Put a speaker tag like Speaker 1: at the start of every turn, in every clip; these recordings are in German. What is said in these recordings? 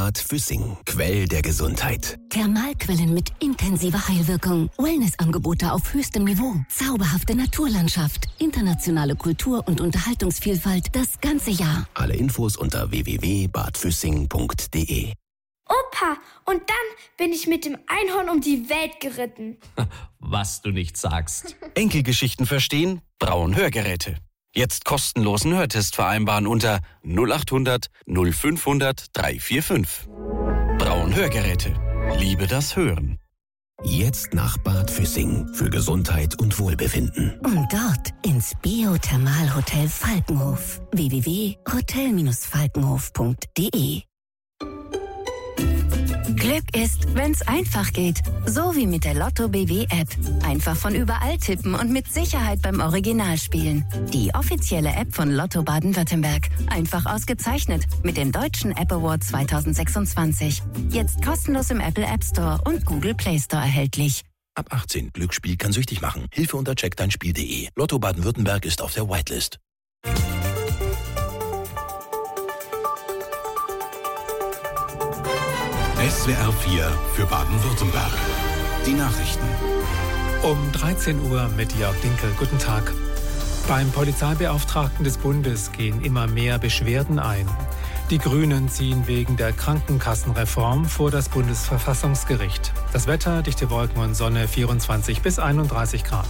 Speaker 1: Bad Füssing, Quell der Gesundheit.
Speaker 2: Thermalquellen mit intensiver Heilwirkung. Wellnessangebote auf höchstem Niveau. Zauberhafte Naturlandschaft. Internationale Kultur- und Unterhaltungsvielfalt das ganze Jahr.
Speaker 1: Alle Infos unter www.badfüssing.de.
Speaker 3: Opa, und dann bin ich mit dem Einhorn um die Welt geritten.
Speaker 4: Was du nicht sagst.
Speaker 5: Enkelgeschichten verstehen? Braun Hörgeräte. Jetzt kostenlosen Hörtest vereinbaren unter 0800 0500 345. Braun Hörgeräte. Liebe das Hören.
Speaker 1: Jetzt nach Bad Füssing für Gesundheit und Wohlbefinden.
Speaker 2: Und dort ins Biothermalhotel Falkenhof. www.hotel-falkenhof.de. Glück ist, wenn's einfach geht. So wie mit der Lotto BW App. Einfach von überall tippen und mit Sicherheit beim Original spielen. Die offizielle App von Lotto Baden-Württemberg. Einfach ausgezeichnet mit dem Deutschen App Award 2026. Jetzt kostenlos im Apple App Store und Google Play Store erhältlich.
Speaker 1: Ab 18. Glücksspiel kann süchtig machen. Hilfe unter checkdeinspiel.de. Lotto Baden-Württemberg ist auf der Whitelist.
Speaker 6: SWR 4 für Baden-Württemberg. Die Nachrichten.
Speaker 7: Um 13 Uhr mit Jörg Dinkel. Guten Tag. Beim Polizeibeauftragten des Bundes gehen immer mehr Beschwerden ein. Die Grünen ziehen wegen der Krankenkassenreform vor das Bundesverfassungsgericht. Das Wetter, dichte Wolken und Sonne, 24 bis 31 Grad.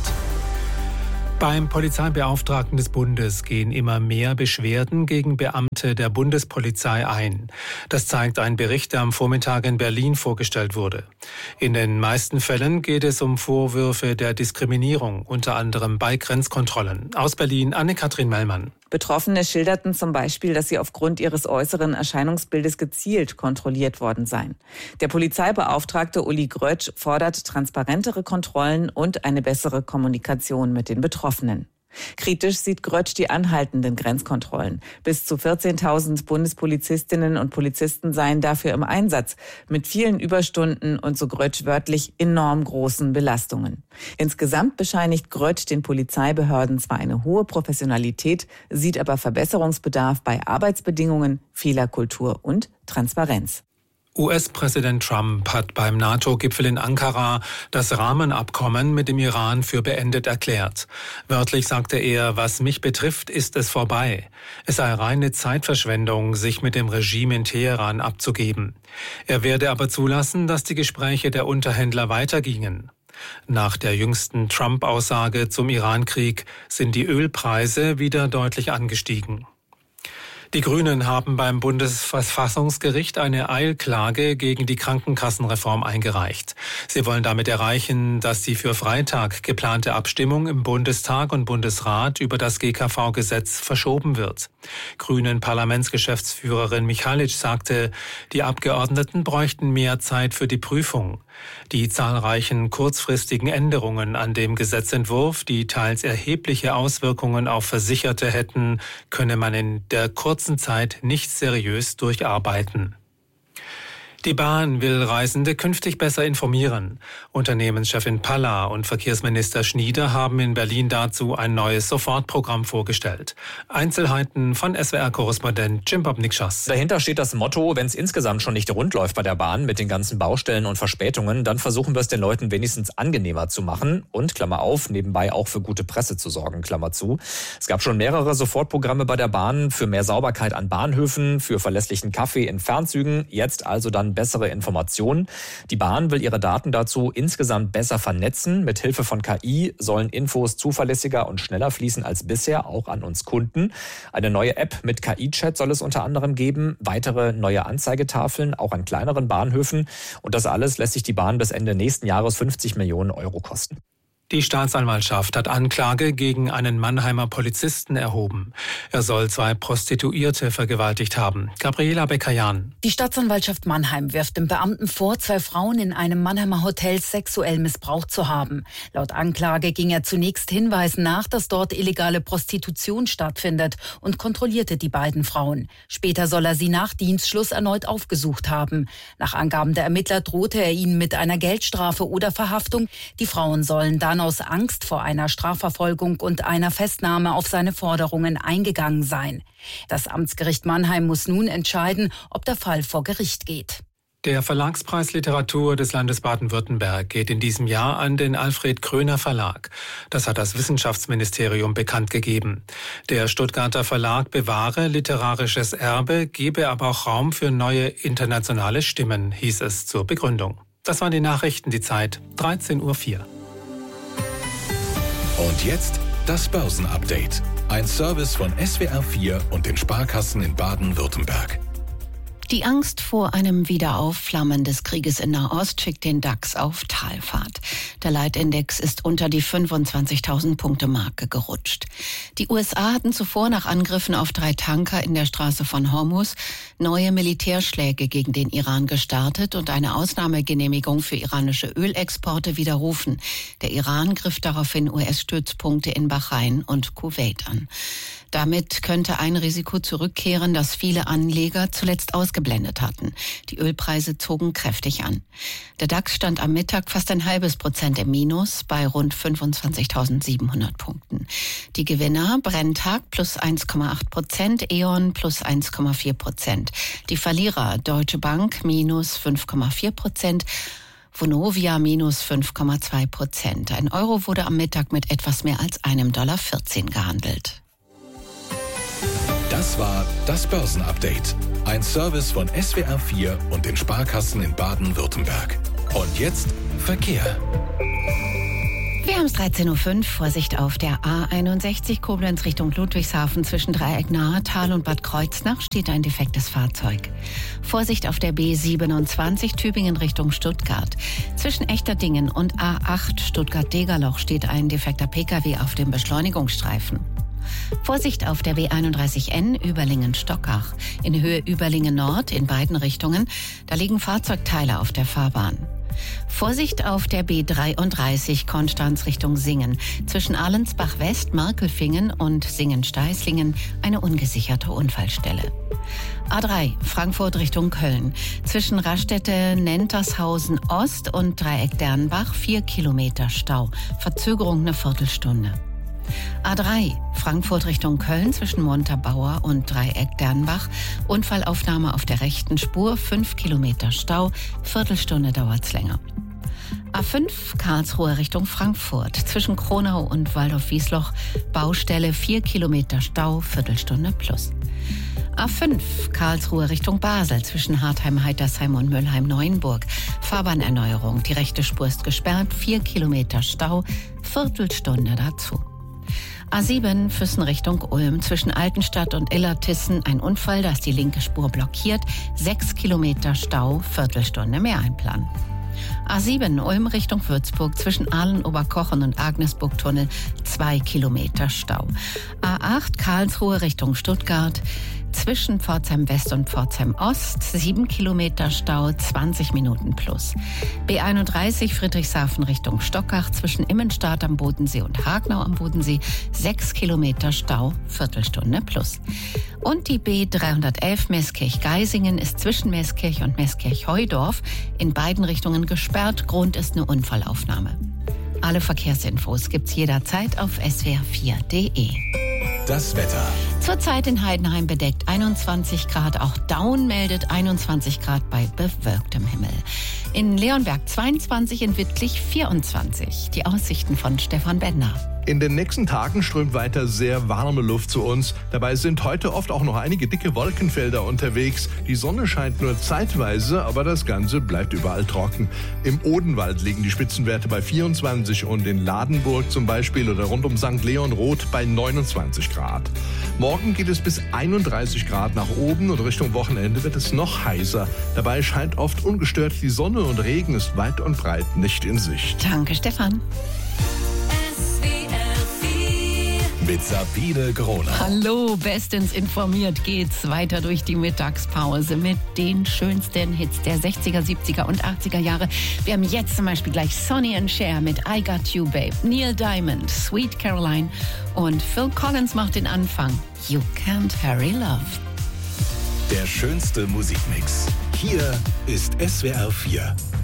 Speaker 7: Beim Polizeibeauftragten des Bundes gehen immer mehr Beschwerden gegen Beamte der Bundespolizei ein. Das zeigt ein Bericht, der am Vormittag in Berlin vorgestellt wurde. In den meisten Fällen geht es um Vorwürfe der Diskriminierung, unter anderem bei Grenzkontrollen. Aus Berlin, Anne-Kathrin Mellmann.
Speaker 8: Betroffene schilderten zum Beispiel, dass sie aufgrund ihres äußeren Erscheinungsbildes gezielt kontrolliert worden seien. Der Polizeibeauftragte Uli Grötsch fordert transparentere Kontrollen und eine bessere Kommunikation mit den Betroffenen. Kritisch sieht Grötsch die anhaltenden Grenzkontrollen. Bis zu 14.000 Bundespolizistinnen und Polizisten seien dafür im Einsatz, mit vielen Überstunden und, so Grötsch wörtlich, enorm großen Belastungen. Insgesamt bescheinigt Grötsch den Polizeibehörden zwar eine hohe Professionalität, sieht aber Verbesserungsbedarf bei Arbeitsbedingungen, Fehlerkultur und Transparenz.
Speaker 7: US-Präsident Trump hat beim NATO-Gipfel in Ankara das Rahmenabkommen mit dem Iran für beendet erklärt. Wörtlich sagte er, was mich betrifft, ist es vorbei. Es sei reine Zeitverschwendung, sich mit dem Regime in Teheran abzugeben. Er werde aber zulassen, dass die Gespräche der Unterhändler weitergingen. Nach der jüngsten Trump-Aussage zum Iran-Krieg sind die Ölpreise wieder deutlich angestiegen. Die Grünen haben beim Bundesverfassungsgericht eine Eilklage gegen die Krankenkassenreform eingereicht. Sie wollen damit erreichen, dass die für Freitag geplante Abstimmung im Bundestag und Bundesrat über das GKV-Gesetz verschoben wird. Grünen Parlamentsgeschäftsführerin Michalic sagte, die Abgeordneten bräuchten mehr Zeit für die Prüfung. Die zahlreichen kurzfristigen Änderungen an dem Gesetzentwurf, die teils erhebliche Auswirkungen auf Versicherte hätten, könne man in der kurzen Zeit nicht seriös durcharbeiten. Die Bahn will Reisende künftig besser informieren. Unternehmenschefin Palla und Verkehrsminister Schnieder haben in Berlin dazu ein neues Sofortprogramm vorgestellt. Einzelheiten von SWR-Korrespondent Jim Bob-Nikschas.
Speaker 9: Dahinter steht das Motto, wenn es insgesamt schon nicht rund läuft bei der Bahn mit den ganzen Baustellen und Verspätungen, dann versuchen wir es den Leuten wenigstens angenehmer zu machen und, Klammer auf, nebenbei auch für gute Presse zu sorgen, Klammer zu. Es gab schon mehrere Sofortprogramme bei der Bahn für mehr Sauberkeit an Bahnhöfen, für verlässlichen Kaffee in Fernzügen, jetzt also dann bessere Informationen. Die Bahn will ihre Daten dazu insgesamt besser vernetzen. Mit Hilfe von KI sollen Infos zuverlässiger und schneller fließen als bisher, auch an uns Kunden. Eine neue App mit KI-Chat soll es unter anderem geben, weitere neue Anzeigetafeln, auch an kleineren Bahnhöfen. Und das alles lässt sich die Bahn bis Ende nächsten Jahres 50 Millionen Euro kosten.
Speaker 7: Die Staatsanwaltschaft hat Anklage gegen einen Mannheimer Polizisten erhoben. Er soll 2 Prostituierte vergewaltigt haben. Gabriela Becker-Jahn.
Speaker 10: Die Staatsanwaltschaft Mannheim wirft dem Beamten vor, 2 Frauen in einem Mannheimer Hotel sexuell missbraucht zu haben. Laut Anklage ging er zunächst Hinweisen nach, dass dort illegale Prostitution stattfindet und kontrollierte die beiden Frauen. Später soll er sie nach Dienstschluss erneut aufgesucht haben. Nach Angaben der Ermittler drohte er ihnen mit einer Geldstrafe oder Verhaftung. Die Frauen sollen dann Mann aus Angst vor einer Strafverfolgung und einer Festnahme auf seine Forderungen eingegangen sein. Das Amtsgericht Mannheim muss nun entscheiden, ob der Fall vor Gericht geht.
Speaker 7: Der Verlagspreis Literatur des Landes Baden-Württemberg geht in diesem Jahr an den Alfred Kröner Verlag. Das hat das Wissenschaftsministerium bekannt gegeben. Der Stuttgarter Verlag bewahre literarisches Erbe, gebe aber auch Raum für neue internationale Stimmen, hieß es zur Begründung. Das waren die Nachrichten, die Zeit 13:04 Uhr.
Speaker 6: Und jetzt das Börsenupdate. Ein Service von SWR4 und den Sparkassen in Baden-Württemberg.
Speaker 11: Die Angst vor einem Wiederaufflammen des Krieges in Nahost schickt den DAX auf Talfahrt. Der Leitindex ist unter die 25.000 Punkte Marke gerutscht. Die USA hatten zuvor nach Angriffen auf 3 Tanker in der Straße von Hormuz neue Militärschläge gegen den Iran gestartet und eine Ausnahmegenehmigung für iranische Ölexporte widerrufen. Der Iran griff daraufhin US-Stützpunkte in Bahrain und Kuwait an. Damit könnte ein Risiko zurückkehren, das viele Anleger zuletzt ausgeblendet hatten. Die Ölpreise zogen kräftig an. Der DAX stand am Mittag fast 0,5% im Minus bei rund 25.700 Punkten. Die Gewinner Brenntag plus 1,8%, E.ON plus 1,4%. Die Verlierer Deutsche Bank minus 5,4%. Vonovia minus 5,2%. Ein Euro wurde am Mittag mit etwas mehr als $1,14 gehandelt.
Speaker 6: Das war das Börsenupdate. Ein Service von SWR4 und den Sparkassen in Baden-Württemberg. Und jetzt Verkehr.
Speaker 11: Wir haben es 13:05 Uhr. Vorsicht auf der A61 Koblenz Richtung Ludwigshafen zwischen Dreieck Nahetal und Bad Kreuznach steht ein defektes Fahrzeug. Vorsicht auf der B27 Tübingen Richtung Stuttgart. Zwischen Echterdingen und A8 Stuttgart-Degerloch steht ein defekter Pkw auf dem Beschleunigungsstreifen. Vorsicht auf der B31N Überlingen-Stockach. In Höhe Überlingen-Nord in beiden Richtungen. Da liegen Fahrzeugteile auf der Fahrbahn. Vorsicht auf der B33 Konstanz Richtung Singen. Zwischen Ahlensbach-West, Markelfingen und Singen-Steißlingen eine ungesicherte Unfallstelle. A3 Frankfurt Richtung Köln. Zwischen Raststätte Nentershausen Ost und Dreieck Dernbach 4 Kilometer Stau. Verzögerung eine Viertelstunde. A3 Frankfurt Richtung Köln zwischen Montabaur und Dreieck Dernbach. Unfallaufnahme auf der rechten Spur, 5 Kilometer Stau, Viertelstunde dauert's länger. A5 Karlsruhe Richtung Frankfurt zwischen Kronau und Waldorf-Wiesloch. Baustelle 4 Kilometer Stau, Viertelstunde plus. A5 Karlsruhe Richtung Basel zwischen Hartheim-Heitersheim und Mülheim-Neuenburg. Fahrbahnerneuerung, die rechte Spur ist gesperrt, 4 Kilometer Stau, Viertelstunde dazu. A7 Füssen Richtung Ulm zwischen Altenstadt und Illertissen ein Unfall, das die linke Spur blockiert. 6 Kilometer Stau, Viertelstunde mehr einplanen. A7 Ulm Richtung Würzburg zwischen Ahlen-Oberkochen und Agnesburg-Tunnel 2 Kilometer Stau. A8 Karlsruhe Richtung Stuttgart zwischen Pforzheim West und Pforzheim Ost 7 Kilometer Stau, 20 Minuten plus. B31 Friedrichshafen Richtung Stockach zwischen Immenstadt am Bodensee und Hagnau am Bodensee 6 Kilometer Stau, Viertelstunde plus. Und die B311 Meßkirch-Geisingen ist zwischen Meßkirch und Meßkirch-Heudorf in beiden Richtungen gesperrt. Grund ist eine Unfallaufnahme. Alle Verkehrsinfos gibt's jederzeit auf swr4.de.
Speaker 6: Das Wetter.
Speaker 11: Zurzeit in Heidenheim bedeckt 21 Grad, auch Daun meldet 21 Grad bei bewölktem Himmel. In Leonberg 22, in Wittlich 24. Die Aussichten von Stefan Bender.
Speaker 12: In den nächsten Tagen strömt weiter sehr warme Luft zu uns. Dabei sind heute oft auch noch einige dicke Wolkenfelder unterwegs. Die Sonne scheint nur zeitweise, aber das Ganze bleibt überall trocken. Im Odenwald liegen die Spitzenwerte bei 24 und in Ladenburg zum Beispiel oder rund um St. Leon Roth bei 29 Grad. Morgen geht es bis 31 Grad nach oben und Richtung Wochenende wird es noch heißer. Dabei scheint oft ungestört die Sonne und Regen ist weit und breit nicht in Sicht.
Speaker 11: Danke, Stefan.
Speaker 6: Mit Sabine Groner.
Speaker 11: Hallo, bestens informiert geht's weiter durch die Mittagspause mit den schönsten Hits der 60er, 70er und 80er Jahre. Wir haben jetzt zum Beispiel gleich Sonny and Cher mit I Got You Babe, Neil Diamond, Sweet Caroline und Phil Collins macht den Anfang. You Can't Hurry Love.
Speaker 6: Der schönste Musikmix. Hier ist SWR 4.